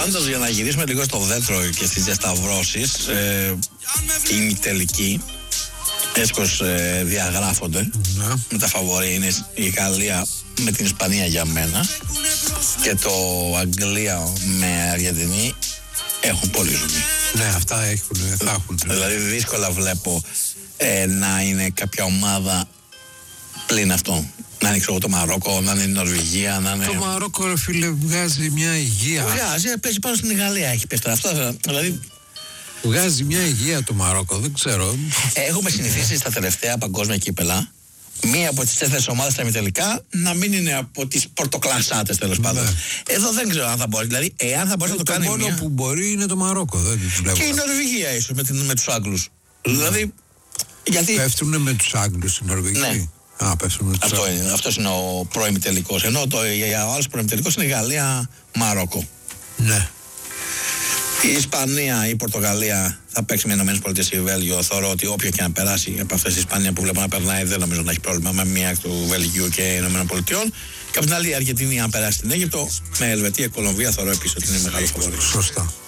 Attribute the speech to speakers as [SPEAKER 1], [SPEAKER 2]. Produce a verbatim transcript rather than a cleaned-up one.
[SPEAKER 1] Πάντως, για να γυρίσουμε λίγο στο δέντρο και στις διασταυρώσεις, ε, η ημιτελική έσχος ε, διαγράφονται.
[SPEAKER 2] Ναι.
[SPEAKER 1] Με τα φαβορί είναι η Γαλλία με την Ισπανία για μένα και το Αγγλία με Αργεντινή έχουν πολύ ζουμί.
[SPEAKER 2] Ναι, αυτά έχουν, θα έχουν.
[SPEAKER 1] Δηλαδή δύσκολα βλέπω ε, να είναι κάποια ομάδα πλην αυτό. Να είναι ξέρω, το Μαρόκο, να είναι η Νορβηγία, να είναι...
[SPEAKER 2] Το Μαρόκο, ρε φίλε, βγάζει μια υγεία.
[SPEAKER 1] Βγάζει, παίζει πάνω στην Γαλλία, έχει πέσει τώρα αυτό. Δηλαδή...
[SPEAKER 2] Βγάζει μια υγεία το Μαρόκο, δεν ξέρω.
[SPEAKER 1] Έχουμε συνηθίσει στα τελευταία παγκόσμια κύπελα μία από τις τέσσερις ομάδες στα ημιτελικά να μην είναι από τις πορτοκλασσάτες τέλος πάντων.
[SPEAKER 2] Ναι.
[SPEAKER 1] Εδώ δεν ξέρω αν θα μπορεί. Δηλαδή, εάν θα μπορέσει να το,
[SPEAKER 2] το
[SPEAKER 1] κάνει.
[SPEAKER 2] Το μόνο
[SPEAKER 1] μία...
[SPEAKER 2] που μπορεί είναι το Μαρόκο. Δεν
[SPEAKER 1] και η Νορβηγία ίσως με, την, με τους Άγγλους. Mm. Δηλαδή. Γιατί...
[SPEAKER 2] Πέφτουνε με τους Άγγλους στην Νορβηγία.
[SPEAKER 1] Ναι.
[SPEAKER 2] Α, πέφτουν με τους
[SPEAKER 1] Αυτό είναι, αυτός είναι ο προημιτελικός. Ενώ το, για ο άλλος προημιτελικός είναι Γαλλία-Μαρόκο.
[SPEAKER 2] Ναι.
[SPEAKER 1] Η Ισπανία ή η Πορτογαλία θα παίξει με Ηνωμένες Πολιτείες ή Βέλγιο. Θεωρώ ότι όποια και να περάσει από αυτές τις Ισπανία που βλέπω να περνάει, δεν νομίζω να έχει πρόβλημα με μία του Βελγίου και Ηνωμένων Πολιτειών. Και από την άλλη η Αργεντινή, αν περάσει στην Αίγυπτο, με Ελβετία, Κολομβία, θεωρώ επίσης ότι είναι μεγάλο φαβορί.
[SPEAKER 2] Σωστά.